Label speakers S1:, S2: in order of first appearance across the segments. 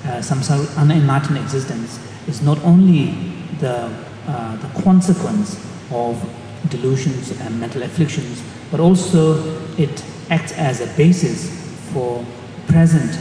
S1: samsara unenlightened existence is not only the consequence of delusions and mental afflictions, but also it acts as a basis for present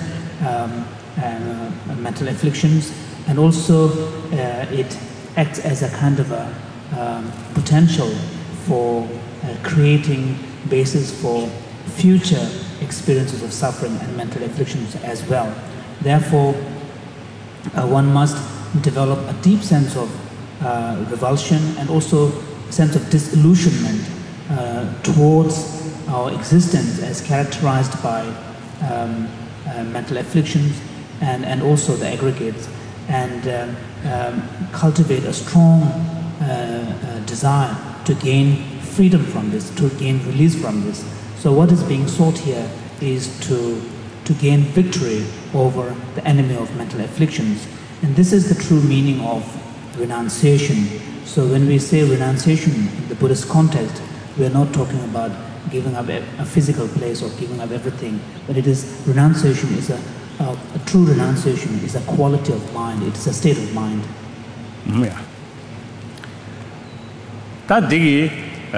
S1: mental afflictions, and also it acts as a kind of a potential for creating basis for future experiences of suffering and mental afflictions as well. Therefore, one must develop a deep sense of revulsion and also a sense of disillusionment towards our existence as characterized by mental afflictions and also the aggregates, and cultivate a strong desire to gain freedom from this, to gain release from this. So what is being sought here is to gain victory over the enemy of mental afflictions. And this is the true meaning of renunciation. So when we say renunciation in the Buddhist context, we are not talking about giving up a physical place or giving up everything, but it is renunciation is a true renunciation is a quality of mind, it is a state of mind.
S2: Yeah. That digi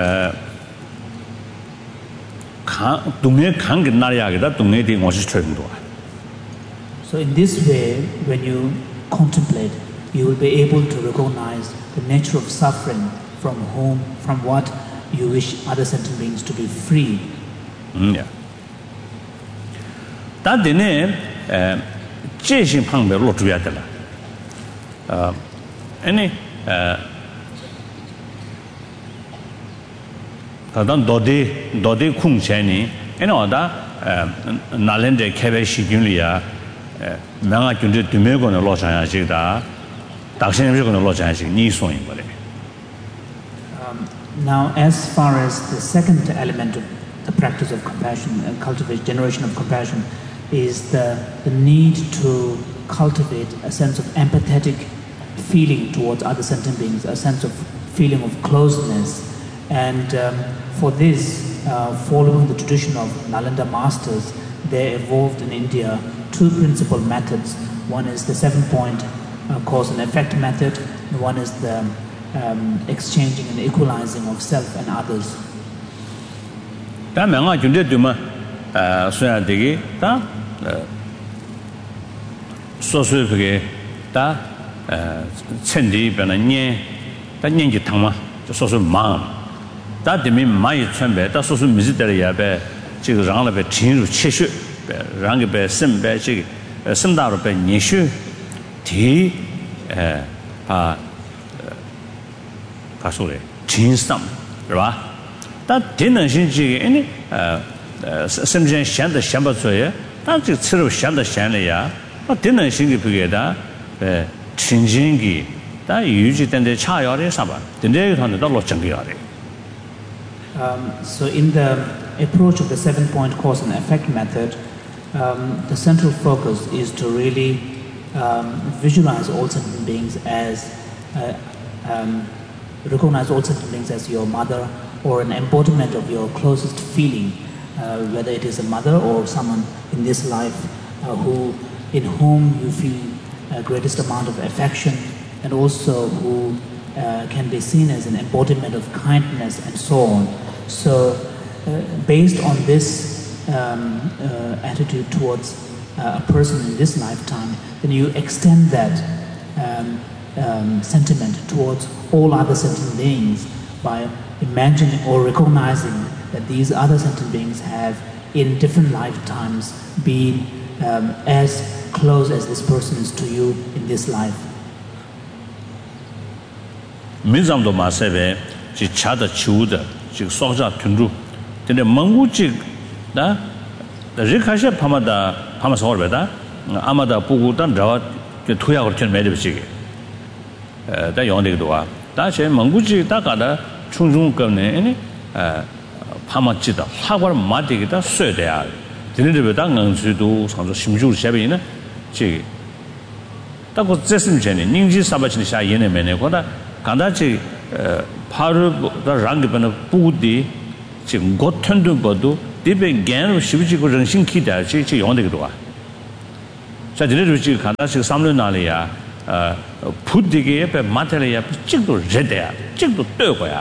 S1: so in this way, when you contemplate, you will be able to recognize the nature of suffering from what you wish other sentient beings to be free.
S2: Yeah. That dine jishin pangbe lo zhuyadela. Any kadan dodi kung cheni, any other nalende kebe shigunlia, manga junde dumego no lochaya jida, dakshin no lochaya jig ni soin bale.
S1: Now, as far as the second element of the practice of compassion and generation of compassion is the need to cultivate a sense of empathetic feeling towards other sentient beings, a sense of feeling of closeness. And for this, following the tradition of Nalanda masters, they evolved in India two principal methods. One is the 7-point cause and effect method, and one is the exchanging and equalizing of self and others.
S2: That didn't see any something shed the Shambasoya, that's it, sort of shed the Shanaya, but didn't sing it together, Chinjingi, that usually then the child is about the day on the dollar changiari.
S1: So, in the approach of the 7-point cause and effect method, the central focus is to really visualize all sentient beings as recognize all sentient beings as your mother or an embodiment of your closest feeling, whether it is a mother or someone in this life in whom you feel greatest amount of affection, and also who can be seen as an embodiment of kindness and so on. So based on this attitude towards a person in this lifetime, then you extend that sentiment towards all other sentient beings by imagining or recognizing that these other sentient beings have in different lifetimes been as close as this person is to you in this life.
S2: Mizamdo Maseve, she chada chuda, she soja tundu, then the manguchi, the Rikasha Pamada, Pamasorbeda, Amada Pugutan, the Tuya or Chen Medivchi. The Yondigua, that's a Manguchi Takada, Chunjung Gane, Pamachita, Hawar Matigita, Södea, the little bit to do some Shimju Shabina, Chi. That was Jessim Jenny, Ninji Sabachin Shayene Menekoda, Kandachi, Paru, the Rangipan of Pudi, Chi got Tundu Bodu, they began with Shivichi Ranshin Kita, Chi Yondigua. 자 이래도 지금 가다씩 삼륜나리야 부디게 배 마텔이야 찍도 제대야 찍도 떠고야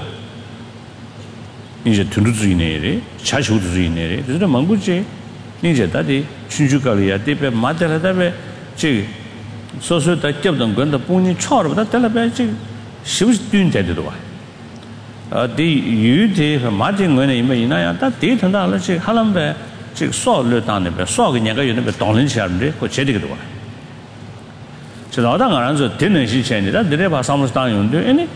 S2: 이제 둔두주의네리 자주주의네리 그래서 망구지 이제 다디 춘주가리야 대배 마텔하다베 지 소소다 접던 건데 본인 처음부터 달라배 지 쉽지 뛴데도 와 디 유디 마진 거는 이미 이나야 다 데이터다 지 하람배 지 소를 당네 배 소가 내가 요는 배 동는 사람들 그 제대로 와 저 나당 안에서 되는 시체니다 내려 봐 사무소 당연데 아니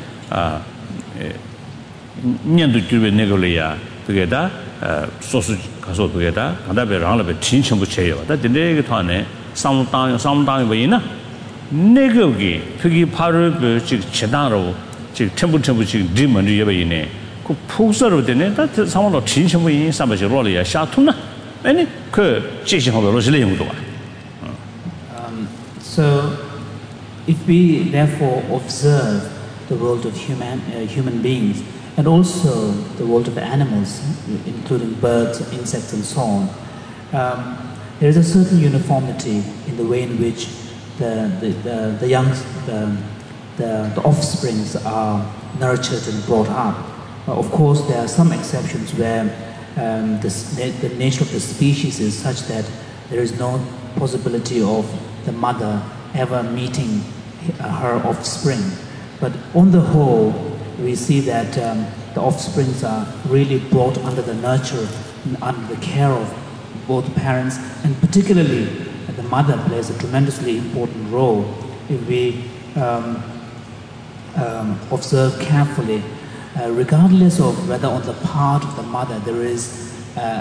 S2: 년도 주변 내걸이야 그게다 소수 가서 그게다 간다베 랑라베 진천부 제요 다 근데团에 상당히 보이나 내거기 그게 바로 그 제단으로 지금 템부 지금 리먼이 예배이네 그 폭설로 되네 다 상황도 진천부 인 삼바지 로리야 샤투나 아니 그 제시하고 로실의 용도 와
S1: so if we therefore observe the world of human beings and also the world of animals, including birds, insects, and so on, there is a certain uniformity in the way in which the offsprings are nurtured and brought up. Of course, there are some exceptions where the nature of the species is such that there is no possibility of the mother ever meeting her offspring. But on the whole, we see that the offsprings are really brought under the nurture and under the care of both parents, and particularly the mother plays a tremendously important role if we observe carefully, regardless of whether on the part of the mother there is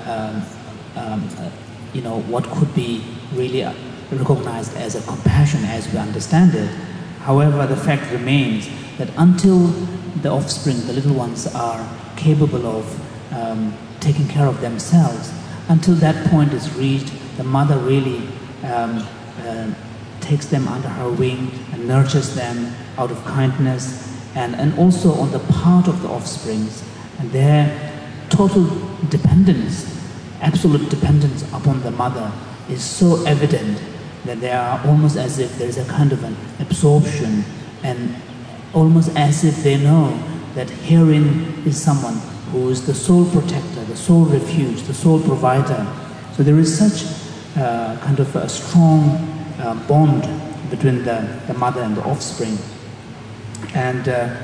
S1: what could be really recognized as a compassion as we understand it. However, the fact remains that until the offspring, the little ones, are capable of taking care of themselves, until that point is reached, the mother really takes them under her wing and nurtures them out of kindness, and also on the part of the offsprings, and their total dependence, absolute dependence upon the mother is so evident that they are almost as if there is a kind of an absorption, and almost as if they know that herein is someone who is the sole protector, the sole refuge, the sole provider. So there is such kind of a strong bond between the mother and the offspring. And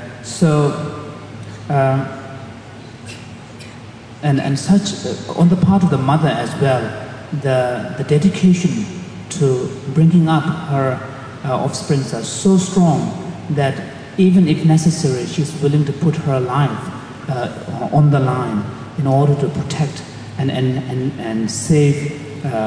S1: and such on the part of the mother as well, the dedication to bringing up her offsprings are so strong that even if necessary, she's willing to put her life on the line in order to protect and save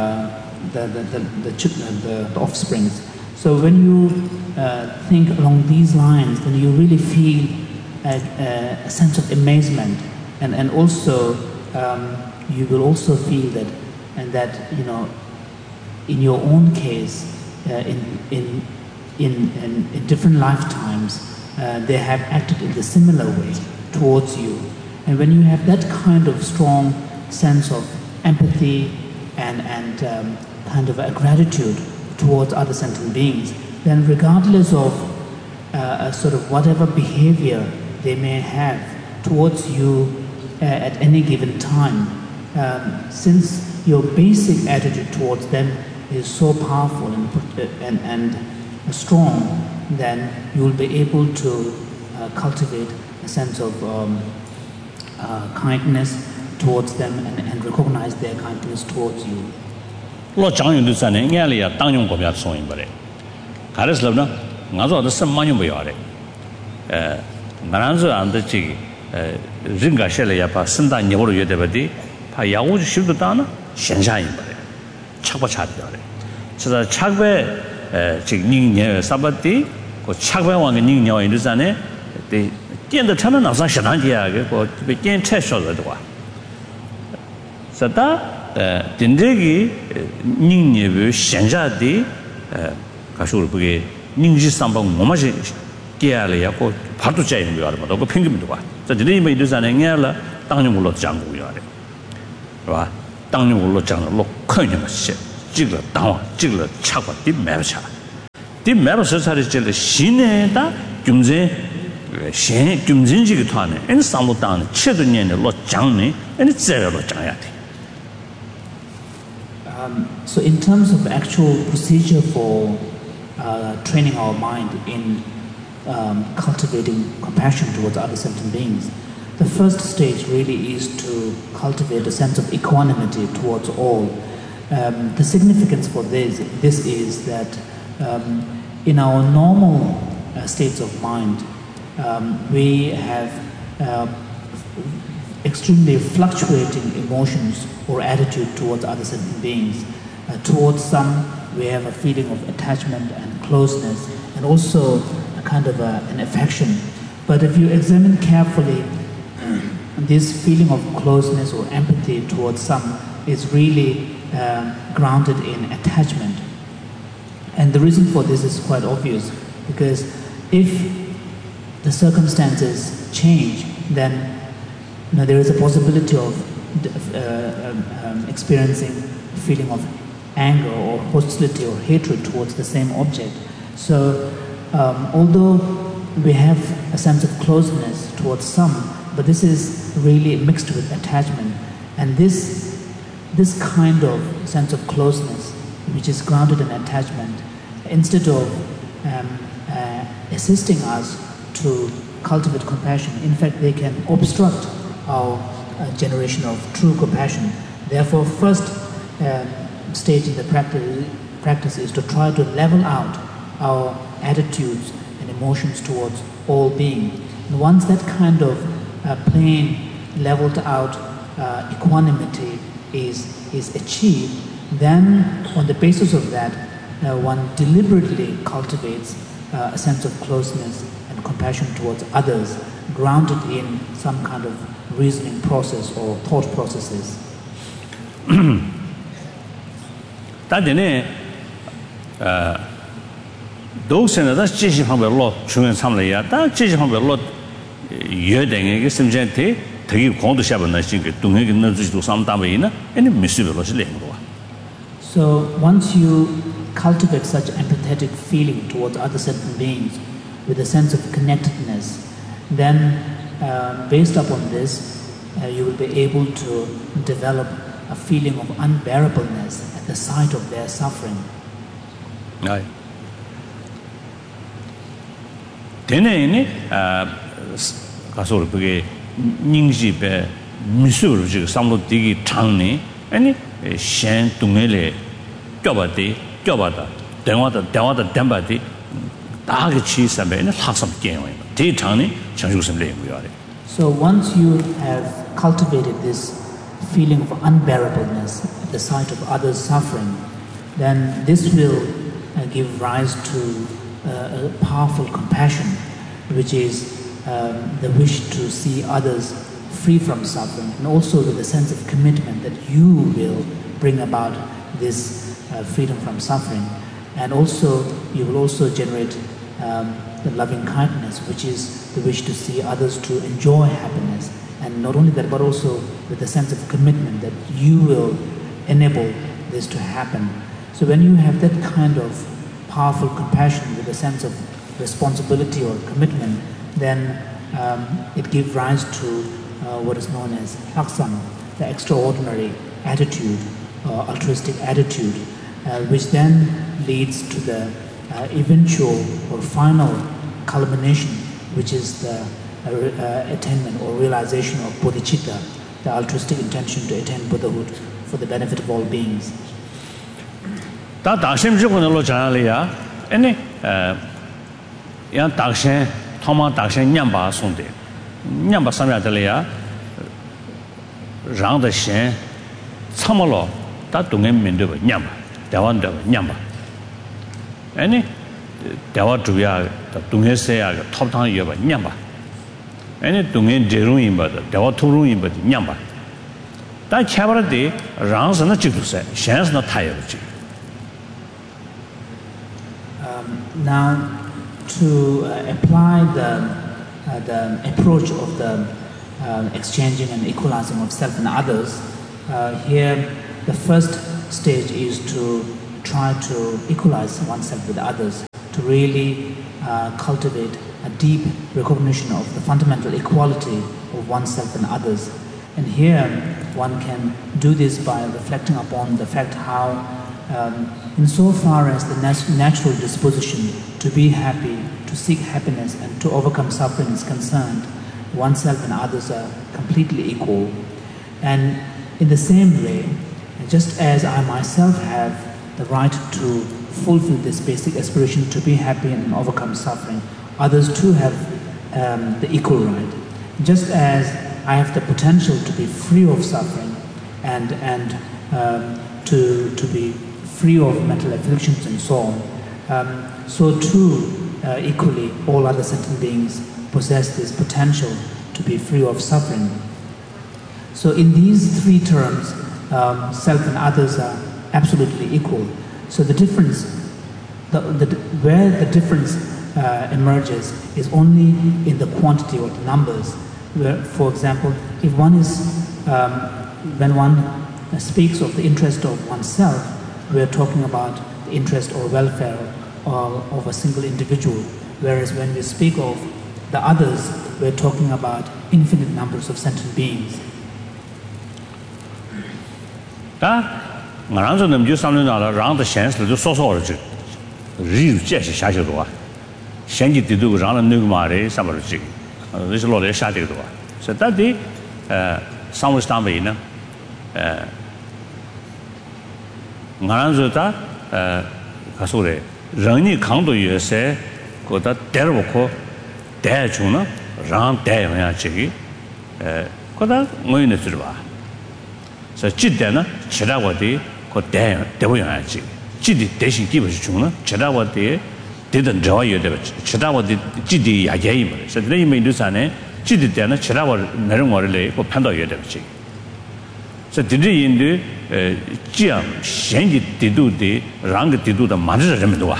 S1: the offsprings. So when you think along these lines, then you really feel a sense of amazement, and also you will also feel that, and that in your own case, in different lifetimes, they have acted in a similar way towards you. And when you have that kind of strong sense of empathy and kind of a gratitude towards other sentient beings, then regardless of sort of whatever behavior they may have towards you at any given time, since your basic attitude towards them is so powerful and strong, then you will be able to cultivate a sense of kindness towards them and recognize their kindness towards you.
S2: Lo chang yun du san ne ngai le ya tang yong ko bya song yin ba de. Ga de slo na nga zo de sem ma yong ba ya de. Na ran zo an de ji rin ga she le ya pa sen da ni bo lo yue de ba de pa ya wo ji shu de da na xian sha yin ba de. Chak ba cha de ya de. Chi da chak be ji ning nie sa ba de ko chak ba wang ge ning niao yin du san ne de dian de cha na na sang xian dan ji ya ge ko be dian che shuo de wa. Sa da 딘데기 닝예부 현자디 가쇼를 보게 닝지 삼방 뭐마지 깨야래고 바도 짜이는 거 알아. 그 핑계도 봐. 저 드림이 이르잖아요. 냐라 당뇨물로 장고요. 봐. 당뇨물로 장로 큰이 맛이. jigla dawa jigla chakwa di mebcha di mebcha sari jele shine da gyumze shen gyumjin ji ge thane en samlo dan chedu nyen lo jang ne en zero lo jang ya de.
S1: So in terms of actual procedure for training our mind in cultivating compassion towards other sentient beings, the first stage really is to cultivate a sense of equanimity towards all. The significance for this is that in our normal states of mind, we have extremely fluctuating emotions or attitude towards other sentient beings. Towards some, we have a feeling of attachment and closeness, and also a kind of an affection. But if you examine carefully, this feeling of closeness or empathy towards some is really grounded in attachment. And the reason for this is quite obvious, because if the circumstances change, then there is a possibility of experiencing a feeling of anger or hostility or hatred towards the same object. So although we have a sense of closeness towards some, but this is really mixed with attachment. And this kind of sense of closeness, which is grounded in attachment, instead of assisting us to cultivate compassion, in fact they can obstruct our generation of true compassion. Therefore, first stage in the practice is to try to level out our attitudes and emotions towards all beings. And once that kind of plain, leveled out equanimity is achieved, then on the basis of that, one deliberately cultivates a sense of closeness and compassion towards others, grounded in some kind of reasoning process or thought processes.
S2: 다데네 도스는 다 제시 방법으로 중요한 참여야 다 제시 방법으로 여행에 심전에 되게 공도 샤번나 신게 동행에 넣어주지도 상담이나 아니 미스별로 실행으로.
S1: So once you cultivate such empathetic feeling towards other sentient beings with a sense of connectedness, then based upon this, you will be able to develop a feeling of unbearableness at the sight of their suffering.
S2: Right. 되네니 가서 그게 닝지배 미수로 지금 상로 되게 장네 아니 셴 동네에 껴봐다 대화다 담바디 다게 치사배는 학습 게임이에요. 되게 장네 장주심 레고요.
S1: So once you have cultivated this feeling of unbearableness at the sight of others suffering, then this will give rise to a powerful compassion, which is the wish to see others free from suffering, and also with a sense of commitment that you will bring about this freedom from suffering. And also, you will also generate the loving kindness, which is the wish to see others to enjoy happiness. And not only that, but also with a sense of commitment that you will enable this to happen. So when you have that kind of powerful compassion with a sense of responsibility or commitment, then it gives rise to what is known as laksam, the extraordinary attitude, altruistic attitude, which then leads to the eventual or final culmination, which is the attainment or realization of bodhicitta, the altruistic intention to attain Buddhahood for the benefit of all beings.
S2: 다 다심 지고는 잘이야. 아니 야 다심 토마 다심 냠바 손데. 냠바 삼야들이야. 랑의 참말로 다 동에 민도 냠바. 대원도 냠바. 아니 대화 주야 동해세야 톱탕 여바 냠바. 아니 동해 제롱인 바다 대화 토롱인 바다 냠바. 다 차버디 랑선의 지도세. 셴스나 타여지.
S1: Now, to apply the approach of the exchanging and equalizing of self and others, here the first stage is to try to equalize oneself with others, to really cultivate a deep recognition of the fundamental equality of oneself and others. And here one can do this by reflecting upon the fact how insofar as the natural disposition to be happy, to seek happiness and to overcome suffering is concerned, oneself and others are completely equal. And in the same way, just as I myself have the right to fulfill this basic aspiration to be happy and overcome suffering, others too have the equal right. Just as I have the potential to be free of suffering and to be free of mental afflictions and so on, so too equally all other sentient beings possess this potential to be free of suffering. So in these three terms, self and others are absolutely equal. So the difference, where the difference emerges is only in the quantity or the numbers. Where, for example, if one is, when one speaks of the interest of oneself, we are talking about the interest or welfare of a single individual. Whereas when we speak of the others, we are talking about infinite numbers of sentient beings.
S2: Ngā rāng zhō sāmblī nā rāng dā xiān sī lā sō sō rā chī rī rū jiā shī xā shī duwa xiān jī tī du rāng dā nūg mā rī sā mā rū chī rī shī lō rī xā tī duwa sā tā tī sāmblī stāng bī nā ngā rāng zhō tā kā sō rī rāng nī kāng dō yu sē kō tā tē rā bō kō tē chū na rāng tē yu yā chī kō tā ngō yu nā chū rī bā so jidena chiragwadi ko dewayaji jidi deshin gibashi chungna chiragwadi dedan jawayo deba chiragwadi jidi yajayi mara so dina yima indusane jidi dena chiragwadi narungwari ko panda yo deba chi so dina yindu jiyam shenji didu di rangi didu da manjira rimiduwa.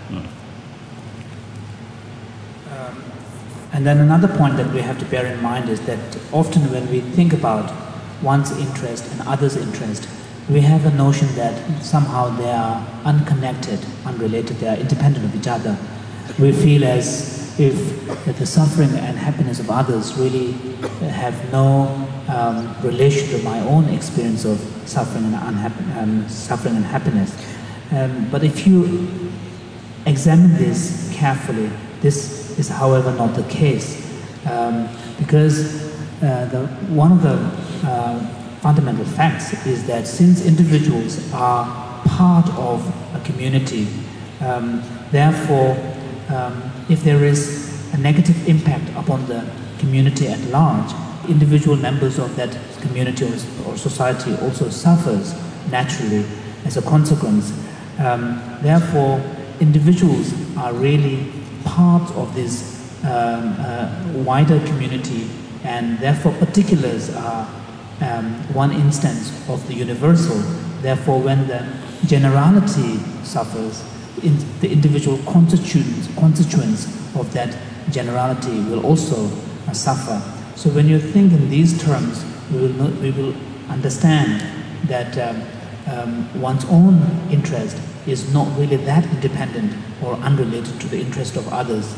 S1: And then another point that we have to bear in mind is that often when we think about one's interest and others' interest, we have a notion that somehow they are unconnected, unrelated, they are independent of each other. We feel as if the suffering and happiness of others really have no relation to my own experience of suffering and happiness. But if you examine this carefully, this is however not the case, because one of the fundamental facts is that since individuals are part of a community, therefore, if there is a negative impact upon the community at large, individual members of that community or society also suffers naturally as a consequence. Therefore, individuals are really part of this wider community, and therefore particulars are one instance of the universal. Therefore, when the generality suffers, the individual constituents of that generality will also suffer. So when you think in these terms, we will understand that one's own interest is not really that independent or unrelated to the interest of others.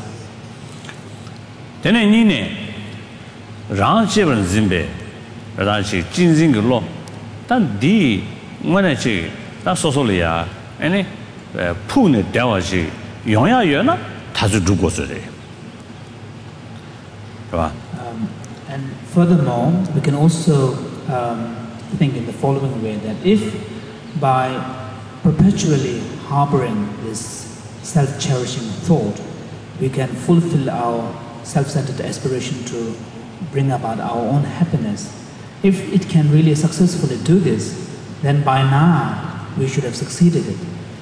S2: Rachi jinjing lo dan di ngone chi da so so le ya ane pu ne dawa chi yong ya yue na ta zu du guo zhe de
S1: and furthermore, we can also think in the following way, that if by perpetually harboring this self-cherishing thought, we can fulfill our self-centered aspiration to bring about our own happiness, if it can really successfully do this, then by now we should have succeeded it.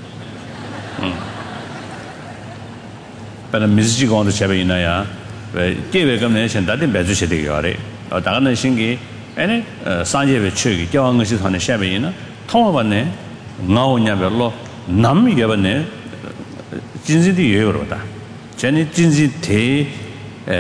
S2: But a music on the Chabinaya, gave a combination that in Bezushi Yore, or Dagana Shingi, any Sanje Chugi, Joangus on the Shabina, Tomabane, now Nabello, Nam Yavane, Jinzi Euroda, Jenny Jinzi Te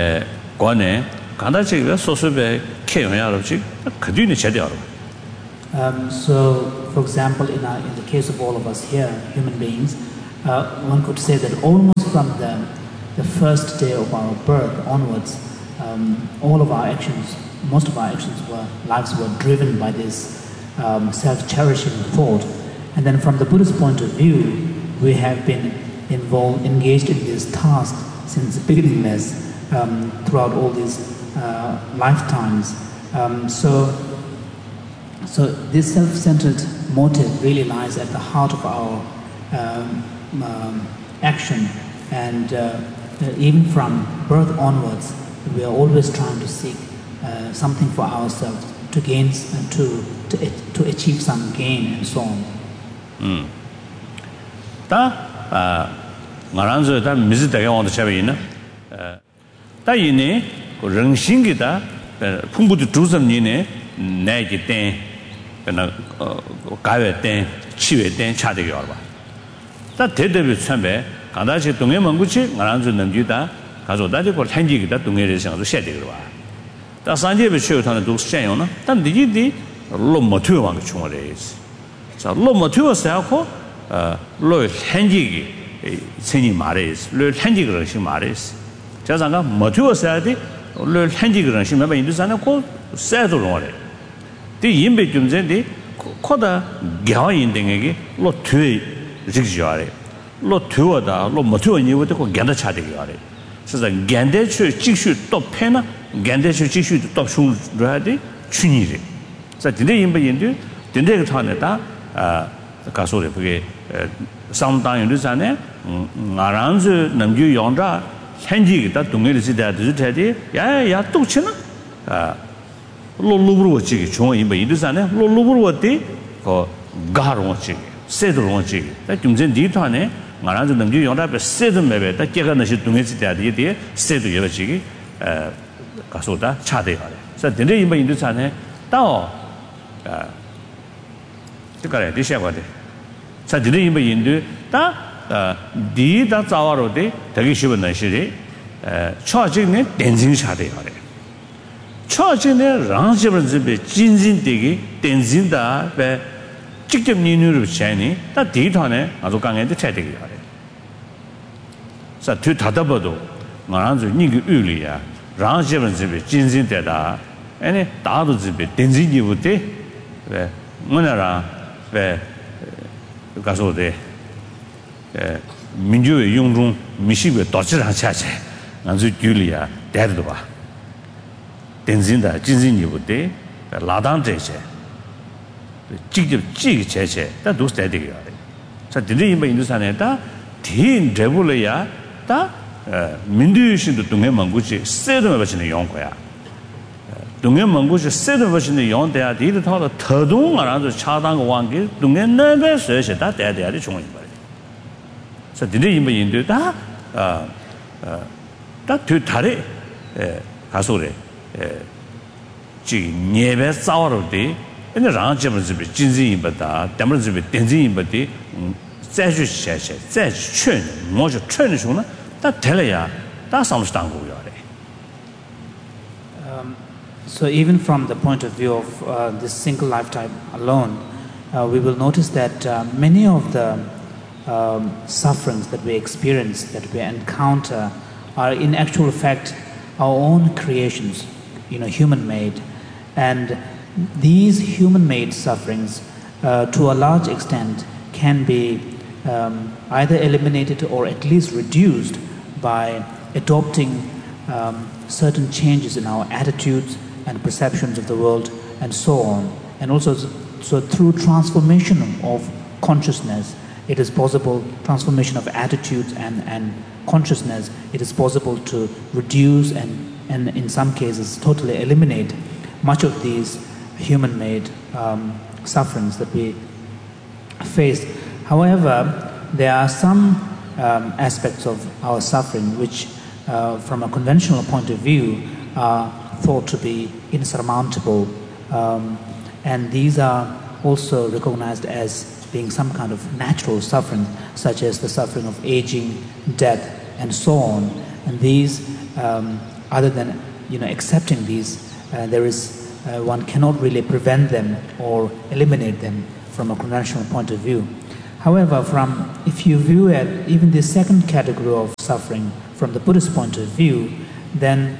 S2: Guane, Kandachi, Sosobe, Kayamachi, Kaduni Chadiaro.
S1: So, for example, in the case of all of us here, human beings, one could say that almost from the first day of our birth onwards, all of our actions, most of our lives were driven by this self-cherishing thought. And then from the Buddhist point of view, we have been engaged in this task since beginningless throughout all these lifetimes. So this self-centered motive really lies at the heart of our action, and even from birth onwards, we are always trying to seek something for ourselves to gain, to achieve some gain, and so on.
S2: ngaranzo da mizi daga wang chabe yin da yin ko reng xing gi da phung bu de zhu zhen ni ne nai ji den na ga yue den qi yue den cha de ge ba da de de bi chuan bei gang da ji dong ye meng gu qi ngaranzo neng ju da ga zo da de ko tan ji ge da dong ye de xiang zo xie de ge ba da san jie bi qiu ta ne du xian yong na dan de ji de lo mo tu wang ge chung wa de 자 로모티브 사고 로 현지기 생이 말이스 로 현지 그런식 말이스 자상가 모티브 사야지 로 현지 그런식 몇 인도산에 고 세도 로래 디 임베 좀 전에 코다 겨인등에게 로 뒤에 직지하래 로 뒤어다 로 모티브 니부터 고 견다 차대기 하래 그래서 견대추 직수 또 패나 견대추 직수 또 슈라디 춘이래 자 근데 임베 인도 근데 그 타네다 가소리 그게 상당히 늦잖아요. 나랑즈 남주 용자 현지가 동네를 지대도 되지. 야야 똑치나? 로로브로 지기 좋은 임바 이르잖아요. 로로브로 어디? 그 가로 지기. 세도로 지기. 딱 좀전 뒤타네. 나랑즈 남주 용자 배 세도 매배 딱 깨가 나시 동네 지대도 이게 세도 여러 지기 가소다 차대요. 그래서 근데 임바 이르잖아요. 또 그래 디셔거든. 자, 들이 뭐 인도 다 디다 자와로데 되게 쉬운 날씨리 처진에 댄징샤데 하래. 처진에 랑집을 집에 진진되게 댄진다 배 직접 니누르 샤니 다 디터네 아주 강에도 차되게 하래. 자, 뒤 닫아봐도 나랑저 니그 의리야. 랑집을 집에 진진되다. 아니 다도 집에 댄진이부터 왜 뭐나라 왜 가서데 민주의 용중 미식의 도치랑 차체 아주 줄이야 대도 봐 댄진다 진진이부터 라단제체 직접 찌기 제체 다 도스대되게 하래 자 들이 임바 인도산에다 딘 레벨이야 다 민주신도 동해 망고지 세도 버시는 용거야 동해 망고지 세도 버시는 용대야 디도 타도 더동 알아서 차당 왕기 동해 내배 서셔다 대대야리 중요한 거야 자 들이 임바 인도다 딱 뒤다리 가소래 지 예배 싸워로디 근데 랑집을 진진이보다 담을집에 댄진이보다再去写写再劝我就劝的时候呢他谈了呀他上了当过呀嘞
S1: So even from the point of view of this single lifetime alone, we will notice that many of the sufferings that we experience, that we encounter, are in actual fact our own creations, human-made. And these human-made sufferings, to a large extent, can be either eliminated or at least reduced by adopting certain changes in our attitudes and perceptions of the world and so on. And also, so through transformation of consciousness, it is possible, transformation of attitudes and consciousness, it is possible to reduce and in some cases totally eliminate much of these human-made sufferings that we face. However, there are some aspects of our suffering which, from a conventional point of view, are thought to be insurmountable, and these are also recognized as being some kind of natural suffering, such as the suffering of aging, death, and so on. And these, other than accepting these, there is one cannot really prevent them or eliminate them from a conventional point of view. However, if you view it, even the second category of suffering from the Buddhist point of view, then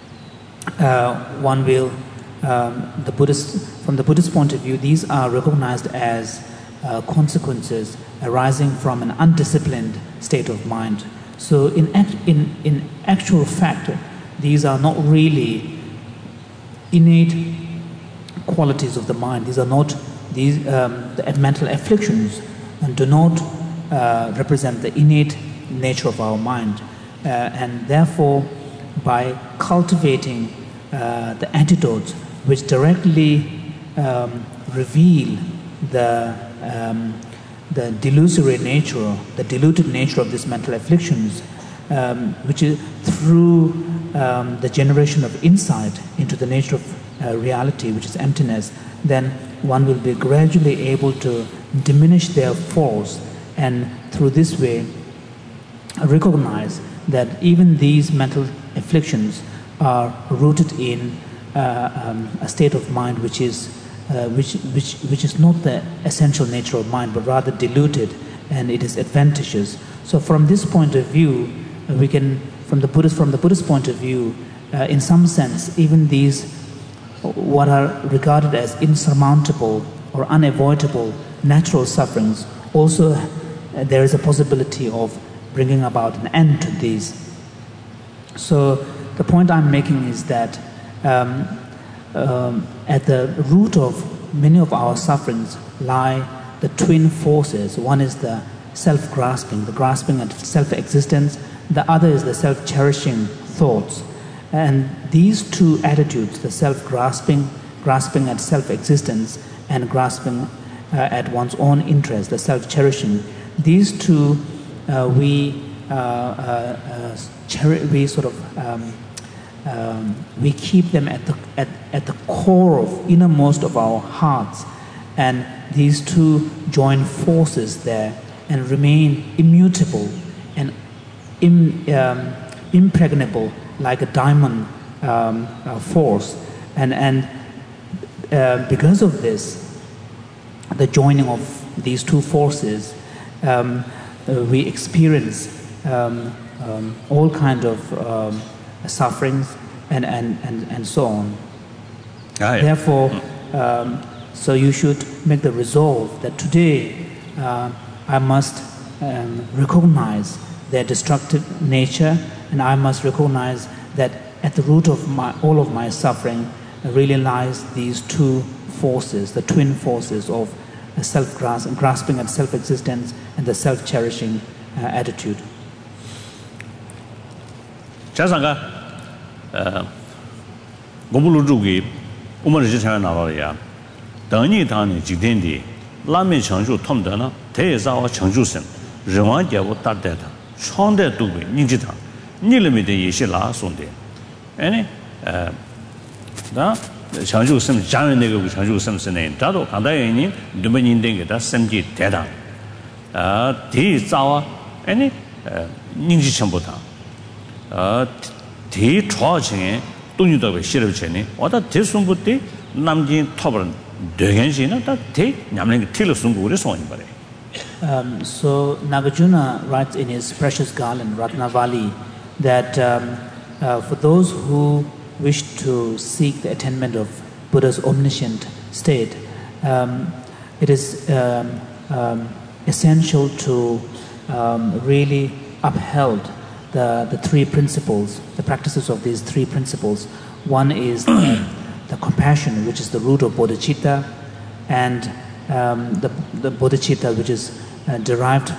S1: one will, from the Buddhist point of view, these are recognized as consequences arising from an undisciplined state of mind. So in actual fact, these are not really innate qualities of the mind. These are not the mental afflictions, and do not represent the innate nature of our mind. And therefore, by cultivating the antidotes which directly reveal the delusory nature, the diluted nature of these mental afflictions, which is through the generation of insight into the nature of reality, which is emptiness, then one will be gradually able to diminish their force, and through this way recognize that even these mental afflictions are rooted in a state of mind which is not the essential nature of mind, but rather diluted, and it is adventitious. So from this point of view, we can, from the Buddhist point of view, in some sense, even these what are regarded as insurmountable or unavoidable natural sufferings, also there is a possibility of bringing about an end to these. So the point I'm making is that at the root of many of our sufferings lie the twin forces. One is the self-grasping, the grasping at self-existence. The other is the self-cherishing thoughts. And these two attitudes, the self-grasping, grasping at self-existence, and grasping at one's own interest, the self-cherishing, these two we keep them at the core of innermost of our hearts, and these two join forces there and remain immutable and impregnable like a diamond force, and because of this, the joining of these two forces, we experience all kind of sufferings and so on. Therefore, so you should make the resolve that today I must recognize their destructive nature, and I must recognize that at the root of all of my suffering really lies these two forces, the twin forces of grasping at self-existence and the self-cherishing attitude.
S2: 자상가 고불루주기 우머르지 차나 나와야等你当你几天的拉面成就通的呢대사와成就선人王节我打得他创的都被你知道你里面的也是拉送的哎那成就什么家人那个成就什么是呢他都看到人你们认定给他身体得当第早啊哎呢你是全部他第初前东西都被写了起来我的第送不的南京讨论对件事呢他第咱们那个提了送过的送一把嘞
S1: So Nagarjuna writes in his precious garland Ratnavali that for those who wish to seek the attainment of Buddha's omniscient state, it is essential to really uphold the three principles, the practices of these three principles. One is the compassion, which is the root of bodhicitta, and the bodhicitta, which is derived,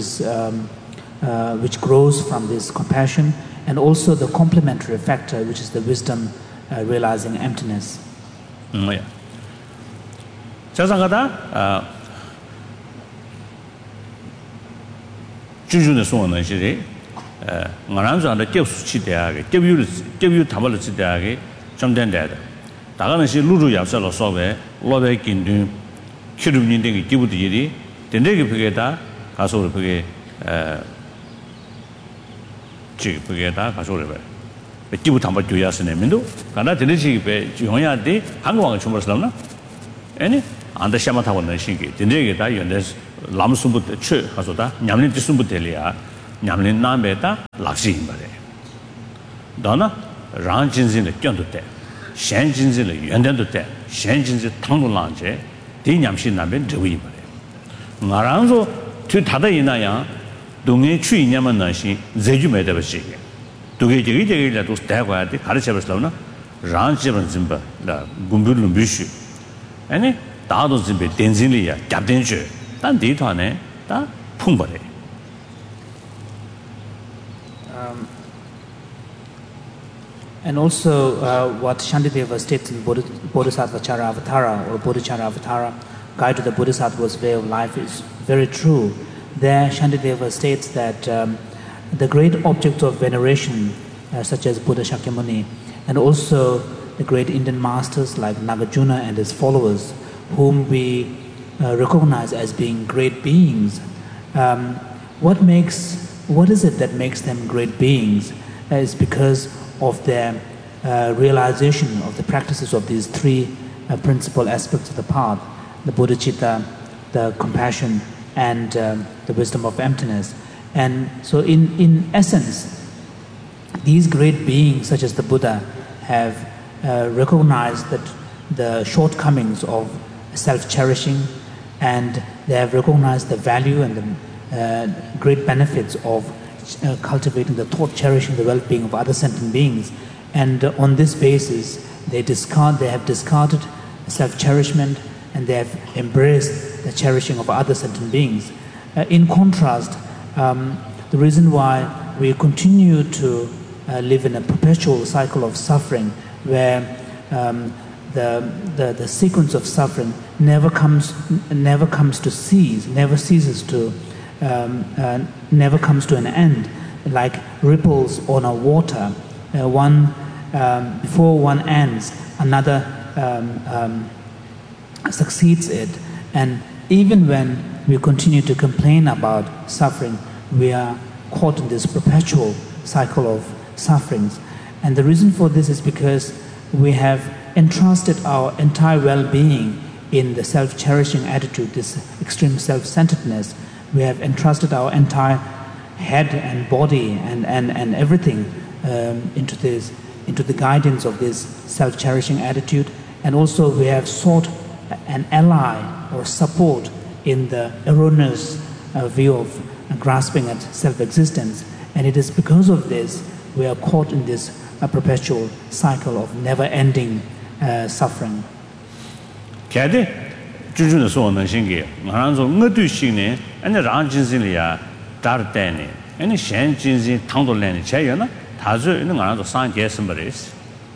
S1: which grows from this compassion, and also the complementary factor, which is the wisdom realizing emptiness.
S2: Yeah. 자상가다 주주의 소원은 시리 나란자의 접수치 대학에 접유 담을 치 대학에 좀 된다. 다가는 시 루루 약설로 소배 로베 긴든 키르민 되게 기부들이 된대게 그게다 가서를 그게 지 그게다 가서를 봐. 기부 담바 교야스네 민도 가나 되는지 배 용야데 한국왕 주물었나 아니 안다 샤마타고 넣으신게 진짜게 다 연대 람숨부터 최 가서다 냠린 뒤숨부터 될이야 냠린 남배다 락시인 말에 너나 랑진진의 견도 때 셴진진의 연대도 때 셴진진 탕도랑제 대냠신 남배 저위 말에 나랑서 저 다다 이나야 동에 추이냐만 나시 제주매다 버시게 두개 저기라도 대과야 돼 가르쳐 버스라나 랑지번 짐바 라 군불로 미슈 아니 다도 짐베 덴진리야 갑된주 단 데이터네 다 풍버래
S1: And also what Shantideva states in Bodhisattva Charavatara or Bodhicharavatara, Guide to the Bodhisattva's Way of Life, is very true. There Shantideva states that the great objects of veneration such as Buddha Shakyamuni and also the great Indian masters like Nagarjuna and his followers, whom we recognize as being great beings, what is it that makes them great beings? Is because of their realization of the practices of these three principal aspects of the path: the bodhicitta, the compassion, and the wisdom of emptiness. And so in essence, these great beings such as the Buddha have recognized that the shortcomings of self-cherishing, and they have recognized the value and the great benefits of cultivating the thought, cherishing the well-being of other sentient beings. And on this basis, they have discarded self-cherishment, and they have embraced the cherishing of other sentient beings. In contrast, the reason why we continue to live in a perpetual cycle of suffering, where the sequence of suffering never comes to cease, never comes to an end, like ripples on a water. Before one ends, another succeeds it. And even when we continue to complain about suffering, we are caught in this perpetual cycle of sufferings. And the reason for this is because we have entrusted our entire well-being in the self-cherishing attitude, this extreme self-centeredness. We have entrusted our entire head and body and everything into the guidance of this self-cherishing attitude. And also we have sought an ally or support in the erroneous view of grasping at self-existence. And it is because of this we are caught in this perpetual cycle of never-ending suffering.
S2: Kade 주주는 소원은 신기. 나랑서 응어도 신네. 아니 랑진신이야. 다르테네. 아니 셴진신 탕돌래네. 제여나 다주 있는 거라도 상계선 버리스.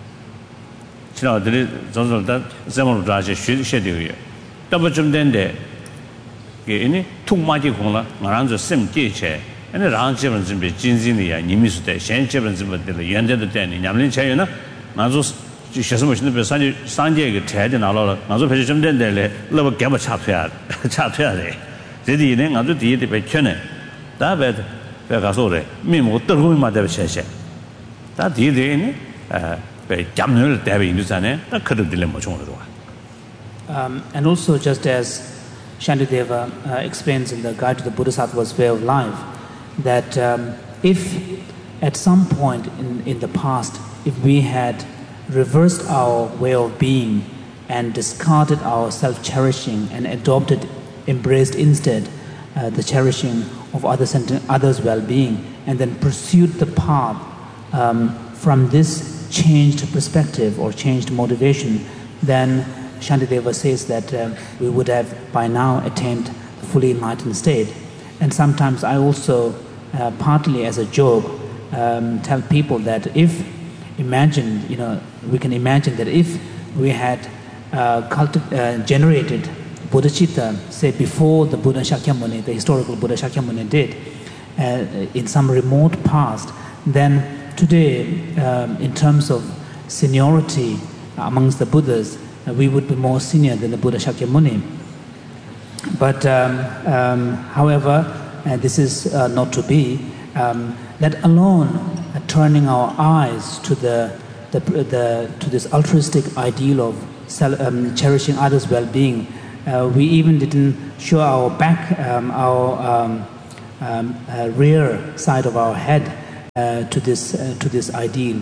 S2: 지나들이 저절다 제목으로 다시 쉬셔도요. 더블 좀 된데 이니 툭마지 공라 나랑서 셈께체. 아니 랑지는 좀 진진이야. 님이스대 셴제는 좀 연대도 되네. 냠린 제여나 나도学什么现在三届个台的拿了俺说陪什么的来那么给我插出来的这里呢俺说第一的被劝呢大白别告诉的面目德国嘛的谢谢他第一的呢被夹女的代表印度上呢那可能的没冲了的
S1: And also, just as Shantideva explains in the Guide to the Bodhisattva's Way of Life, that if at some point in the past, if we had reversed our way of being and discarded our self-cherishing and embraced instead the cherishing of others' well-being, and then pursued the path from this changed perspective or changed motivation, then Shantideva says that we would have by now attained the fully enlightened state. And sometimes I also, partly as a joke, tell people that if we can imagine that if we had generated bodhicitta, say before the Buddha Shakyamuni, the historical Buddha Shakyamuni did, in some remote past, then today, in terms of seniority amongst the Buddhas, we would be more senior than the Buddha Shakyamuni. But however, this is not to be, let alone turning our eyes to to this altruistic ideal of cherishing others' well-being. We even didn't show our back, our rear side of our head to this ideal.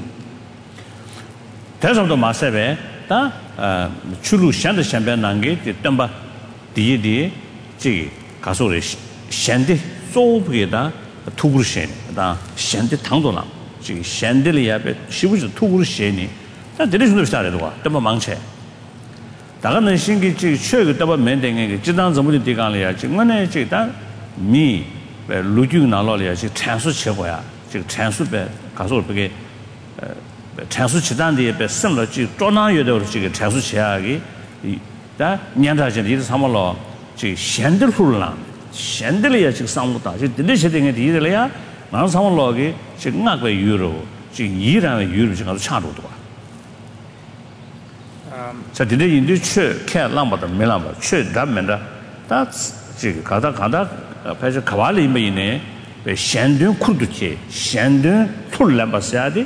S2: 대성도 마세베 다 출루 샹데 샹베 난게 덤바 디디 지 가소레 샹데 소브게다 투구르셴 다 샹데 당도나 지 샹데리야베 시부지 투구르셴니 다 데리준도 비슷하래도가 덤바 망체 다가는 신기 지 최고 덤바 맨댕게 지당 점부지 디간이야 지금네 지다 미 루규 나로리야 지 찬수 최고야 지 찬수베 가소르베게 찬수 지단디에 배 선로지 쪼나여도 지금 찬수 제약이 다 년자진 이들 삼월로 지 샌들훌랑 샌들이야 지금 상무다 지 들리시den게 이들이야 나 삼월로기 지금 나게 유로 지금 이란의 유로 지금 아주 차로도 자 근데 인도 최 캐랑보다 메랑보 최 담면다 다 지금 가다 배서 가발이 있네 배 샌든 쿠르드치 샌든 툴람바사디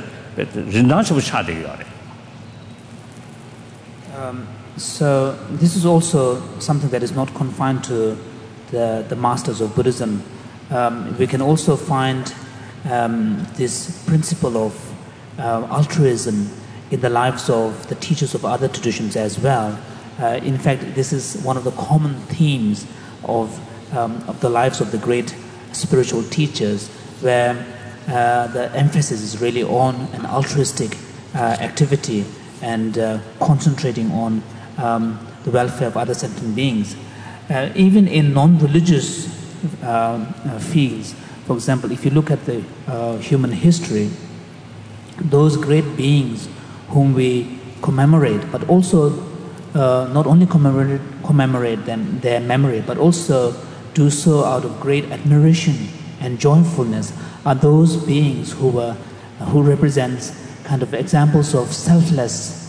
S1: So this is also something that is not confined to the masters of Buddhism. We can also find this principle of altruism in the lives of the teachers of other traditions as well. In fact, this is one of the common themes of the lives of the great spiritual teachers, where the emphasis is really on an altruistic activity and concentrating on the welfare of other sentient beings. Even in non-religious fields, for example, if you look at the human history, those great beings whom we commemorate, but also not only commemorate them, their memory, but also do so out of great admiration and joyfulness, are those beings who represents kind of examples of selfless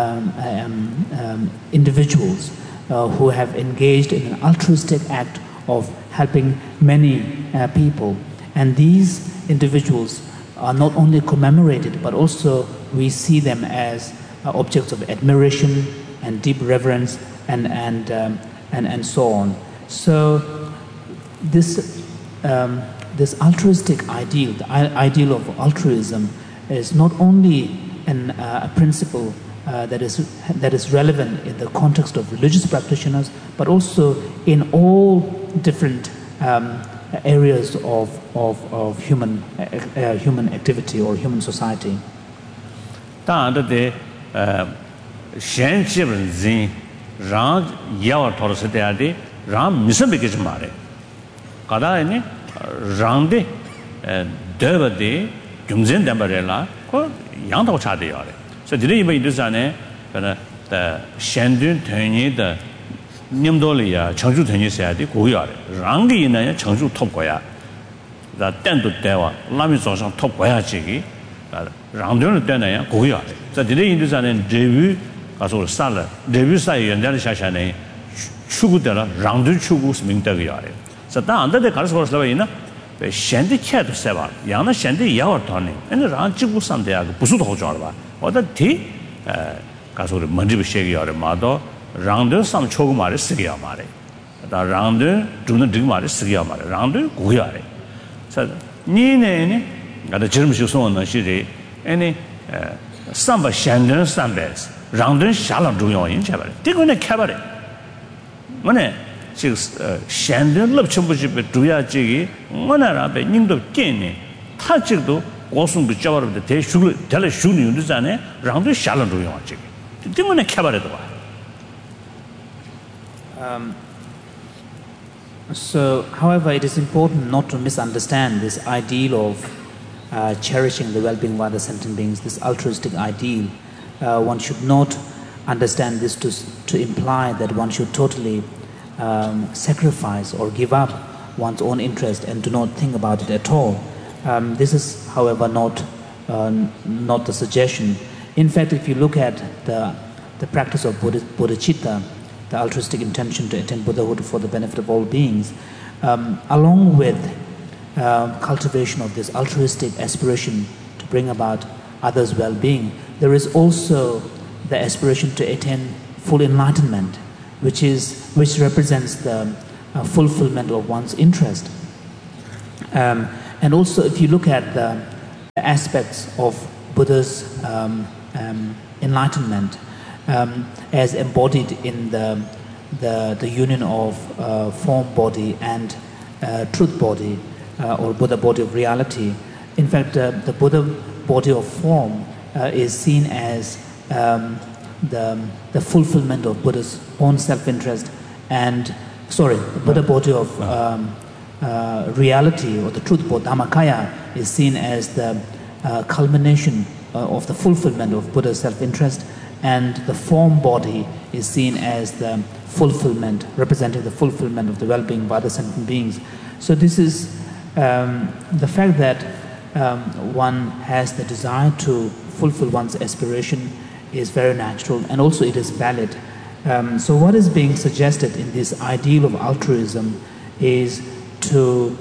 S1: individuals who have engaged in an altruistic act of helping many people. And these individuals are not only commemorated, but also we see them as objects of admiration and deep reverence and so on. So this altruistic ideal, the ideal of altruism, is not only a principle that is relevant in the context of religious practitioners, but also in all different areas of human activity or human society.
S2: Rangde Devade Jumzen Dambarella, Yanto Chadiare. So today you may do the Shandun Tony, the Nimdolia, Changju Tony said, Goyare, Rangi in a Changju Topoya, the Tendo Deva, Lamisos Topoya Chigi, Randun Dana, Goyare. So today you do the debut as well salad, debut say and then Shashane, Chugudella, Randu Chugus Mintaviare. So under the Karasor Slavina, Shandy Cat Seva, Yana Shandy Yawa Tony, and the Ranchibu Sandia, Pusuto Jorva, or the tea, Kasur Mandibu Shagi or Mado, Rounder some Chogumari Sigiamare, the Rounder do not drink Mari Sigiamare, Rounder Guyare. So Nine got a germ son and she any Samba Shandon Sambes, Rounder Shalom Duyon in Cabaret. Take on a cabaret. Money. Shandon Lopchumbuship Duya Jigi, Monarabe, Nindo Kene, Tachito, Wasum Bichar of the Teshu, Teleshuni, Duzane, round the Shalom Duyan Jigi. Dimon a cabaret.
S1: So, however, it is important not to misunderstand this ideal of cherishing the well-being of other sentient beings, this altruistic ideal. One should not understand this to imply that one should totally sacrifice or give up one's own interest and do not think about it at all. This is, however, not the suggestion. In fact, if you look at the practice of bodhicitta, the altruistic intention to attain Buddhahood for the benefit of all beings, along with cultivation of this altruistic aspiration to bring about others' well-being. There is also the aspiration to attain full enlightenment, which represents the fulfillment of one's interest. And also, if you look at the aspects of Buddha's enlightenment as embodied in the union of form body and truth body, or Buddha body of reality. In fact, the Buddha body of form is seen as the fulfillment of Buddha's own self-interest, and the Buddha body of reality, or the truth body, Dhammakaya, is seen as the culmination of the fulfillment of Buddha's self-interest, and the form body is seen as the fulfillment, representing the fulfillment of the well-being of other sentient beings. So this is the fact that one has the desire to fulfill one's aspiration is very natural, and also it is valid. So what is being suggested in this ideal of altruism is to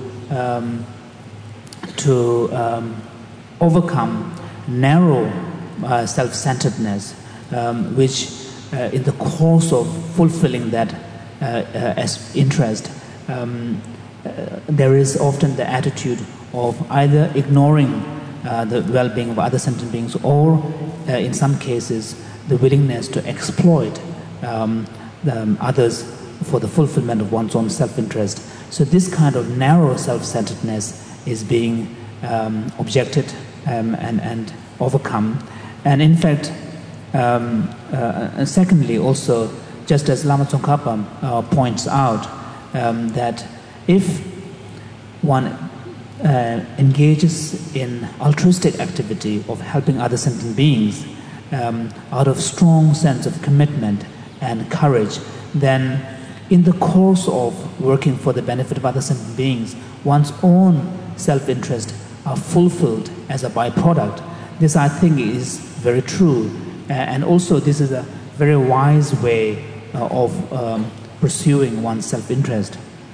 S1: overcome narrow self-centeredness, which in the course of fulfilling that as interest, there is often the attitude of either ignoring the well-being of other sentient beings, or in some cases the willingness to exploit others for the fulfillment of one's own self-interest. So this kind of narrow self-centeredness is being objected and overcome. And in fact, secondly, also, just as Lama Tsongkhapa points out, that if one engages in altruistic activity of helping other sentient beings out of strong sense of commitment and courage, then in the course of working for the benefit of other sentient beings, one's own self-interest are fulfilled as a byproduct. This, I think, is very true, and also this is a very wise way of pursuing one's self-interest.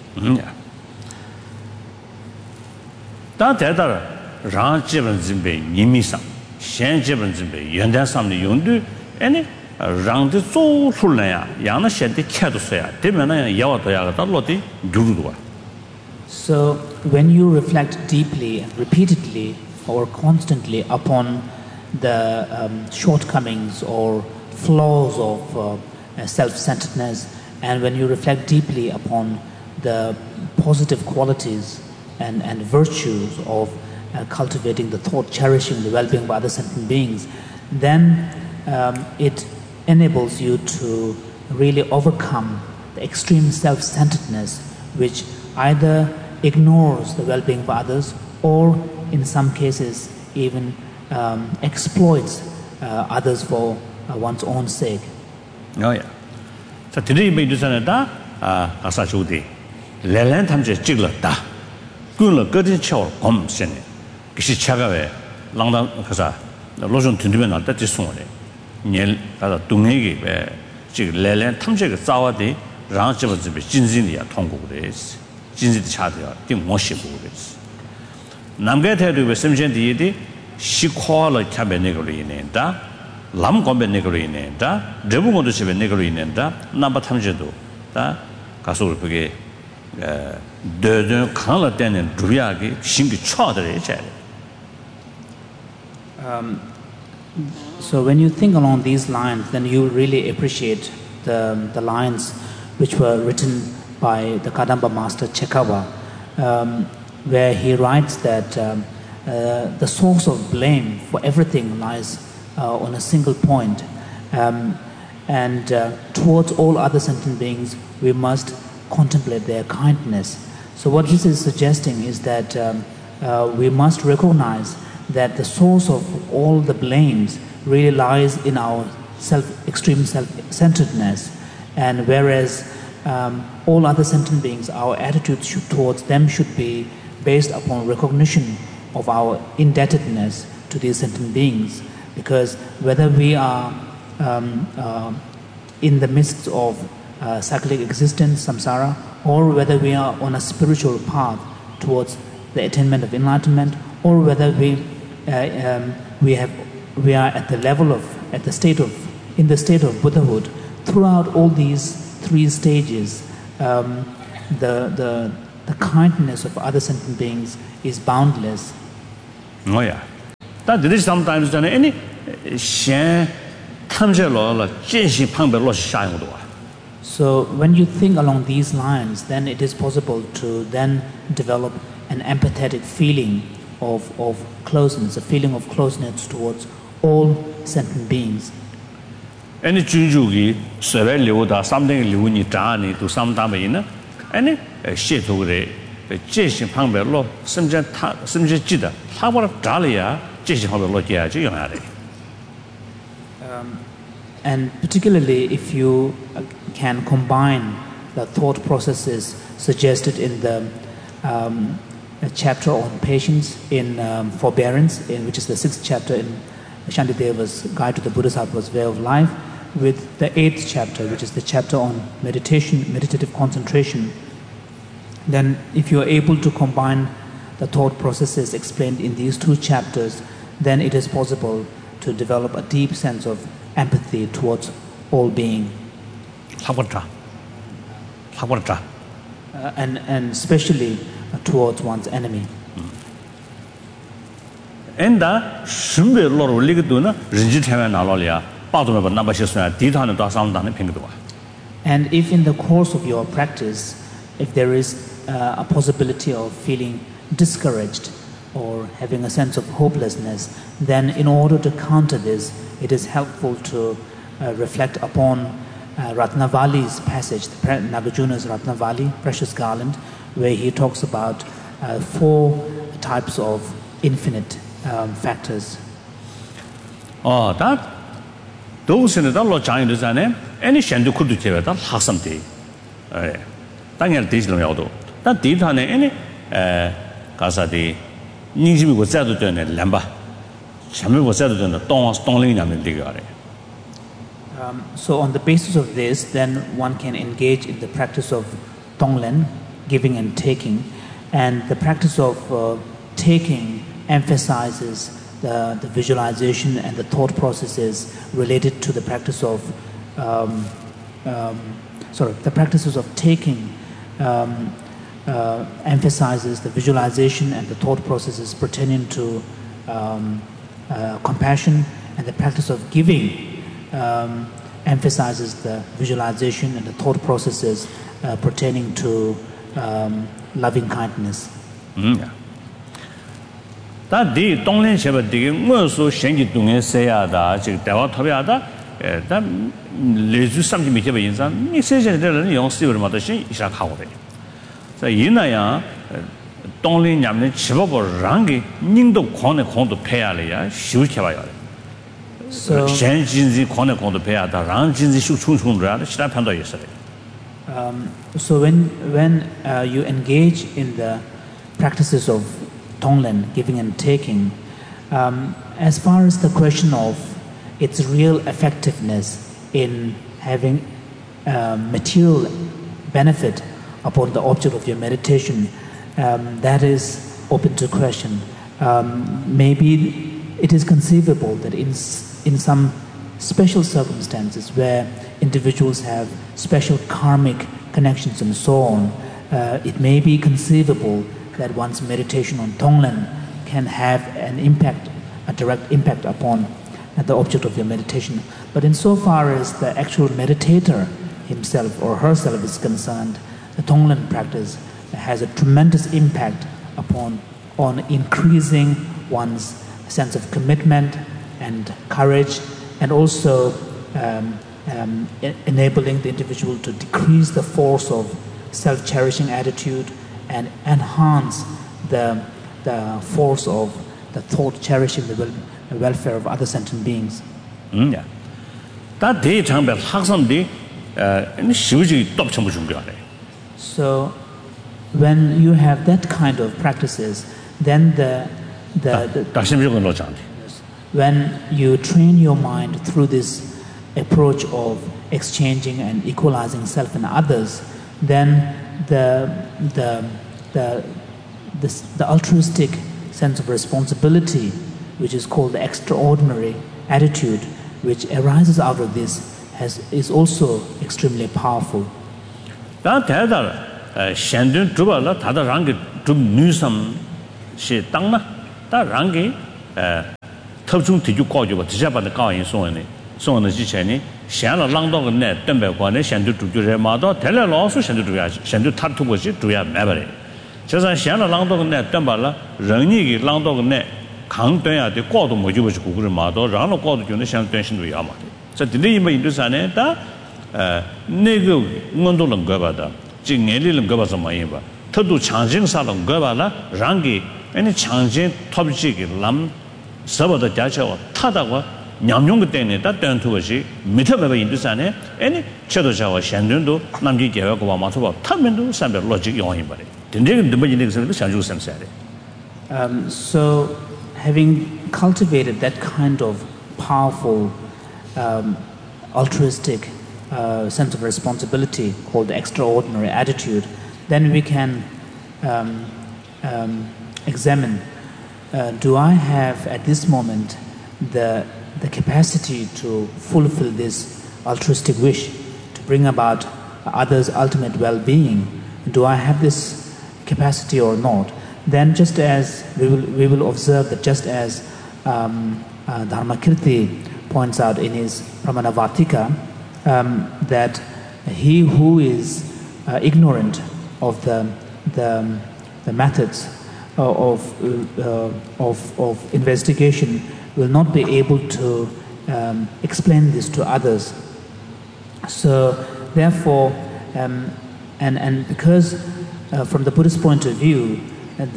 S2: 다 대다라 랑 집은 집에 님이상 현 집은 집에 연단 삼리 용도 아니 랑도 소술래야 양나 셔데 켜도서야 되면은 야와도야가 달로디 두루도와.
S1: So when you reflect deeply and repeatedly or constantly upon the shortcomings or flaws of self-centeredness, and when you reflect deeply upon the positive qualities and virtues of cultivating the thought, cherishing the well-being of other sentient beings, then it enables you to really overcome the extreme self-centeredness, which either ignores the well-being of others, or in some cases even exploits others for one's own sake.
S2: Oh yeah. So today we do something that asa chudi lelan tamje chigla kunla gadin chawr gom sene kishi chagawe langdang kasa lojon tundime na dati songre nyel da dungegi be ji lelan tamje ge zawade rang jiba jibe jinjin ya tonggu res jinjin de chade ya ding mo shi bu res namge taedu be semjen di de 시코알을 잡에 내거로 인해다 람 건배 내거로 인해다 레부모도 집에 내거로 인해다 남바 탐제도 다 가서를 그게 더더 강을 때는 두리하게 신기 쳐들어야 돼.
S1: So when you think along these lines, then you really appreciate the lines which were written by the Kadamba master Chekawa, where he writes that the source of blame for everything lies on a single point, and towards all other sentient beings we must contemplate their kindness. So what this is suggesting is that we must recognize that the source of all the blames really lies in our extreme self-centeredness, and whereas all other sentient beings, our attitude towards them should be based upon recognition of our indebtedness to these sentient beings, because whether we are in the midst of cyclic existence, samsara, or whether we are on a spiritual path towards the attainment of enlightenment, or whether we we are at the level of in the state of Buddhahood. Throughout all these three stages, the kindness of other sentient beings is boundless.
S2: Oh yeah. That there is sometimes done any
S1: So when you think along these lines, then it is possible to then develop an empathetic feeling of closeness, a feeling of closeness towards all sentient beings.
S2: Any junjugi, Sevelioda, something Luni Dani to some time, any shit over the Jason Pangberlo, some Jida, how about Dalia, Jason Pangberlo,
S1: and particularly if you can combine the thought processes suggested in the chapter on patience, in forbearance, which is the 6th chapter in Shantideva's Guide to the Bodhisattva's Way of Life, with the 8th chapter, which is the chapter on meditative concentration, then if you are able to combine the thought processes explained in these two chapters, then it is possible to develop a deep sense of empathy towards all being. And especially towards one's enemy.
S2: And Shumbe Lord Ligaduna, Rinjitaman Alolia, Patumaba Nabashis, Ditan and Dasam Dan Pingdua.
S1: And if in the course of your practice, if there is a possibility of feeling discouraged or having a sense of hopelessness, then in order to counter this, it is helpful to reflect upon Ratnavali's passage, Nagarjuna's Ratnavali, Precious Garland, where he talks about 4 types of infinite factors.
S2: Oh, that those in the Lord China design, any Shandu could do that, Hassam Day. Daniel Digital Yado. That did any Casadi, Niji was said to turn a lamba. Shamu was said to turn a Stonling and Digare.
S1: So on the basis of this, then one can engage in the practice of Tonglen, giving and taking, and the practice of taking emphasizes the visualization and the thought processes related to the practice of the practices of taking emphasizes the visualization and the thought processes pertaining to compassion, and the practice of giving emphasizes the visualization and the thought processes pertaining to loving kindness.
S2: That the Tonglen Shepherd digging also Shengi Dungan Sayada, Dawa Tobiada, that Lezu something Mikaba Insan, Message and young Silver Matashi is a holiday. So Yinaya Tonglen Yaman Chivago Rangi, Nindo Kone Kondo Pealia, Shukavaya. So Shenji Kone Kondo Peata, Ranjin Shukun Rad, Shapanda yesterday.
S1: So when you engage in the practices of Tonglen, giving and taking, as far as the question of its real effectiveness in having material benefit upon the object of your meditation, that is open to question. Maybe it is conceivable that in some special circumstances where individuals have special karmic connections and so on, it may be conceivable that one's meditation on Tonglen can have a direct impact upon the object of your meditation. But insofar as the actual meditator himself or herself is concerned, the Tonglen practice has a tremendous impact on increasing one's sense of commitment and courage, and also enabling the individual to decrease the force of self-cherishing attitude and enhance the force of the thought cherishing the welfare of other sentient beings.
S2: Yeah. That day Changbe Haksam Day Shivuji top Chambu.
S1: So when you have that kind of practices, then when you train your mind through this approach of exchanging and equalizing self and others, then the altruistic sense of responsibility which is called the extraordinary attitude, which arises out of this, is also extremely powerful.
S2: That Shandun Trubala, Tada Rangi Trub Newsome, she Tangna, that Rangi, Topsung to you call you, but Japan the car in so on the Chicheni, Shana Langdog net, Tembe, Shandu to Juremado, tell her also Shandu Tatu was it to have memory. Just as Shana Langdog net, Tembala, Rangi Langdog net, Kang Toya, the call to Mojubush Kukurmado, Rano called the Shan tension to Yamati. So the name into Saneta, Nego Mondolum Gavada. Jing Elilum Gabasamaeva, Todu Changing Salon Gavala, Rangi, any Changing Top Jig, Lam, Sabada Jacha, Tadawa, Nyamyung Dene, that turn to a G, Mitababa into Sane, any Chadojawa Shandundo, Namji Gavaka Matova, Tamendo, Samber Logic on him. The beginning of the Shanju Samsari.
S1: So, having cultivated that kind of powerful, altruistic sense of responsibility called the extraordinary attitude, then we can examine, do I have at this moment the capacity to fulfill this altruistic wish to bring about others' ultimate well-being? Do I have this capacity or not? Then just as we will observe that just as Dharmakirti points out in his Pramanavartika, that he who is ignorant of the methods of investigation will not be able to explain this to others. So therefore, and because from the Buddhist point of view, in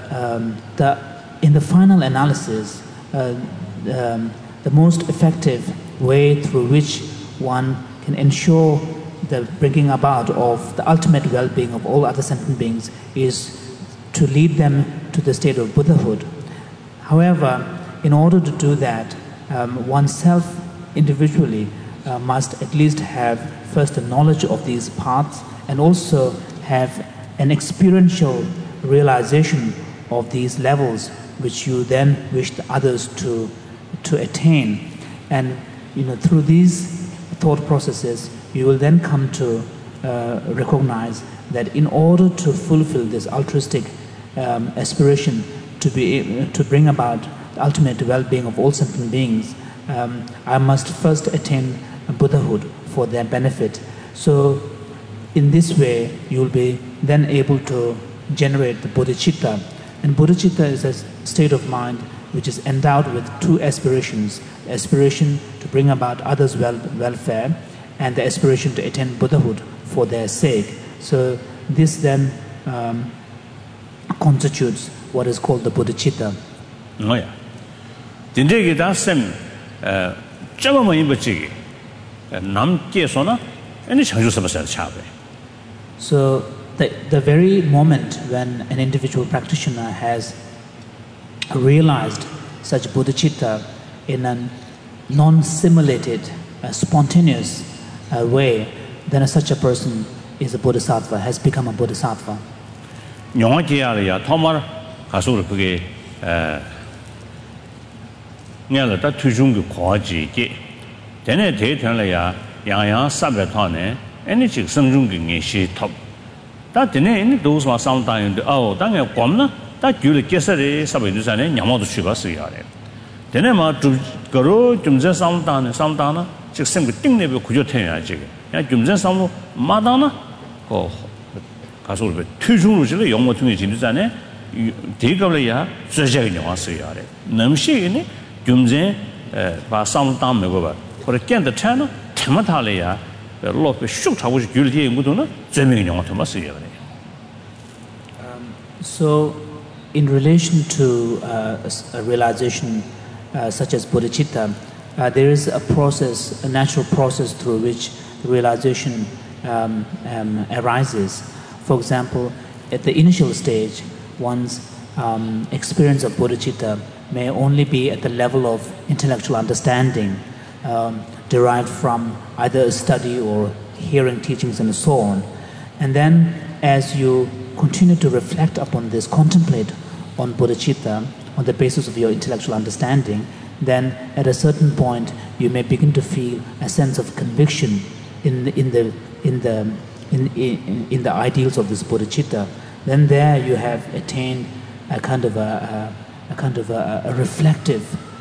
S1: the final analysis, the most effective way through which one can ensure the bringing about of the ultimate well-being of all other sentient beings is to lead them to the state of Buddhahood. However, in order to do that, oneself individually must at least have first a knowledge of these paths and also have an experiential realization of these levels which you then wish the others to attain. And through these thought processes, you will then come to recognize that in order to fulfill this altruistic aspiration to bring about the ultimate well-being of all sentient beings, I must first attain Buddhahood for their benefit. So in this way, you will be then able to generate the bodhicitta. And bodhicitta is a state of mind which is endowed with two aspirations: the aspiration to bring about others' welfare and the aspiration to attain Buddhahood for their sake. So this then constitutes what is called the bodhicitta.
S2: Oh yeah. Dindegi da sem chama mai bachi nam ke sona any changju sabasar chabe.
S1: So the very moment when an individual practitioner has realized such bodhicitta in a non-simulated, spontaneous way, then such a person is a bodhisattva, has become a bodhisattva.
S2: Nyongjiya thomar kasur kuge ngala ta tujung gu khoji ge dene de thang la ya yang sabe thane any chik samjung gi nge shi thop ta dene in those ma sam ta yin oh ta nge komna ta gyul kesare sabe du sa ne nyamo du chiba su ya re dene ma tu garo jumje sam ta na chik sem gi ting ne be gujo the ya ji ya jumje sam ma da na ko kasur be tujung lu ji le yong mo tung ji du sa ne de ga le ya zhe zhe ge nyamo su ya re nam shi ni jumje ba sam ta me go ba or again the channel temataleya lo pe shuk cha wo ji gyul die ngu do na zhe me nyong ta ma su ya re.
S1: So in relation to a realization such as bodhicitta, there is a process, a natural process through which the realization arises. For example, at the initial stage, one's experience of bodhicitta may only be at the level of intellectual understanding, derived from either a study or hearing teachings and so on. And then as you continue to reflect upon this, contemplate on bodhicitta, on the basis of your intellectual understanding, then at a certain point you may begin to feel a sense of conviction in the ideals of this bodhicitta. Then there you have attained a kind of a reflective